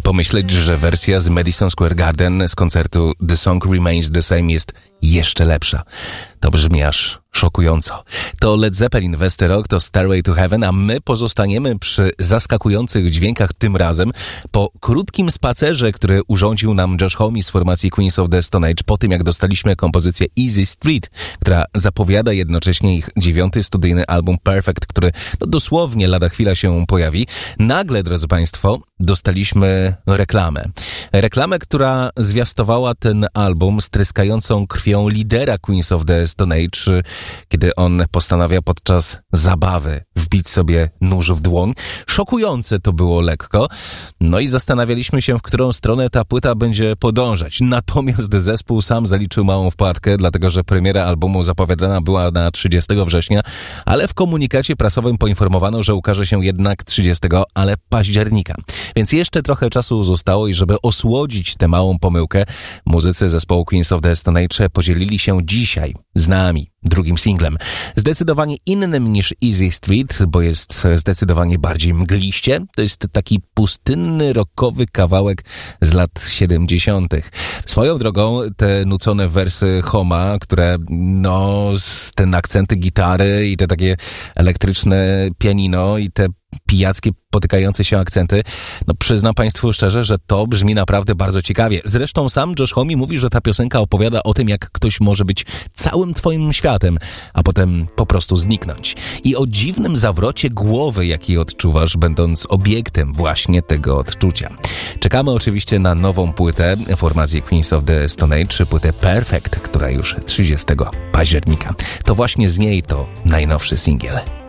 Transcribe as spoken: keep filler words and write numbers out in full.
pomyśleć, że wersja z Madison Square Garden z koncertu The Song Remains the Same jest jeszcze lepsza. To brzmi aż szokująco. To Led Zeppelin, Westy Rock, to Stairway to Heaven, a my pozostaniemy przy zaskakujących dźwiękach tym razem po krótkim spacerze, który urządził nam Josh Homme z formacji Queens of the Stone Age, po tym jak dostaliśmy kompozycję Easy Street, która zapowiada jednocześnie ich dziewiąty studyjny album Perfect, który no, dosłownie lada chwila się pojawi. Nagle, drodzy Państwo, dostaliśmy reklamę. Reklamę, która zwiastowała ten album z tryskającą krwią lidera Queens of the Stone Age, kiedy on postanawia podczas zabawy wbić sobie nóż w dłoń. Szokujące to było lekko. No i zastanawialiśmy się, w którą stronę ta płyta będzie podążać. Natomiast zespół sam zaliczył małą wpadkę, dlatego że premiera albumu zapowiadana była na trzydziestego września, ale w komunikacie prasowym poinformowano, że ukaże się jednak trzydziestego, ale października. Więc jeszcze trochę czasu zostało i żeby osłodzić tę małą pomyłkę, muzycy zespołu Queens of the Stone Age podzielili się dzisiaj z nami drugim singlem. Zdecydowanie innym niż Easy Street, bo jest zdecydowanie bardziej mgliście. To jest taki pustynny, rockowy kawałek z lat siedemdziesiątych. Swoją drogą te nucone wersy Homa, które no, ten akcenty gitary i te takie elektryczne pianino i te pijackie, potykające się akcenty, no przyznam Państwu szczerze, że to brzmi naprawdę bardzo ciekawie. Zresztą sam Josh Homme mówi, że ta piosenka opowiada o tym, jak ktoś może być całym Twoim światem, a potem po prostu zniknąć. I o dziwnym zawrocie głowy, jaki odczuwasz, będąc obiektem właśnie tego odczucia. Czekamy oczywiście na nową płytę formacji Queens of the Stone Age, płytę Perfect, która już trzydziestego października. To właśnie z niej to najnowszy singiel.